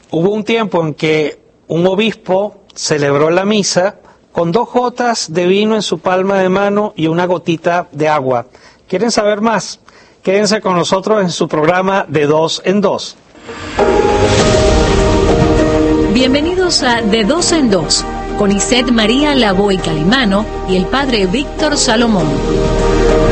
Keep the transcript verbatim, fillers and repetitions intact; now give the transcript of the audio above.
Hubo un tiempo en que un obispo celebró la misa con dos gotas de vino en su palma de mano y una gotita de agua. ¿Quieren saber más? Quédense con nosotros en su programa De Dos en Dos. Bienvenidos a De Dos en Dos, con Iset María Lavoy Calimano y el padre Víctor Salomón.